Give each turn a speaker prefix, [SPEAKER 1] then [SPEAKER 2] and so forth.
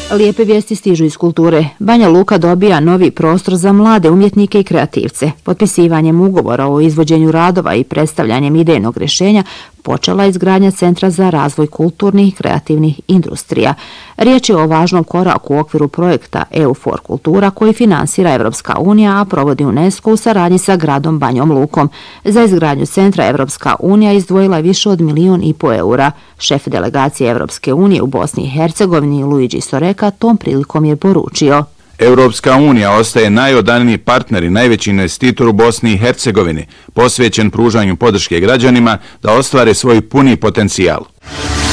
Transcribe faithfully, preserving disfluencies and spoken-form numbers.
[SPEAKER 1] Lijepe vijesti stižu iz kulture. Banja Luka dobija novi prostor za mlade umjetnike i kreativce. Potpisivanjem ugovora o izvođenju radova i predstavljanjem idejnog rješenja počela je izgradnja Centra za razvoj kulturnih i kreativnih industrija. Riječ je o važnom koraku u okviru projekta E U for Kultura koji finansira Evropska unija, a provodi UNESCO u saradnji sa gradom Banjom Lukom. Za izgradnju centra Evropska unija izdvojila je više od milijun i po eura. Šef delegacije Evropske unije u Bosni i Hercegovini Luigi Soreka tom prilikom je poručio:
[SPEAKER 2] Europska unija ostaje najodaniji partner i najveći investitor u Bosni i Hercegovini, posvećen pružanju podrške građanima da ostvare svoj puni potencijal.